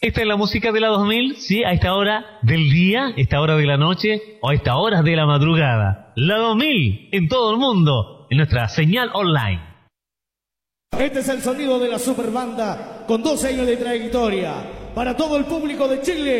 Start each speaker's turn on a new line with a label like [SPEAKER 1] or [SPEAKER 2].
[SPEAKER 1] Esta es la música de la 2000, sí, a esta hora del día, esta hora de la noche o a esta hora de la madrugada. La 2000 en todo el mundo, en nuestra señal online.
[SPEAKER 2] Este es el sonido de la Superbanda con 12 años de trayectoria. Para todo el público de Chile.